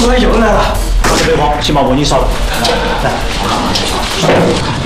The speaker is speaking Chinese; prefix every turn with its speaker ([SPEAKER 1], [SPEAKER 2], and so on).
[SPEAKER 1] 有人来了！快点备货，先把文妮烧了。来，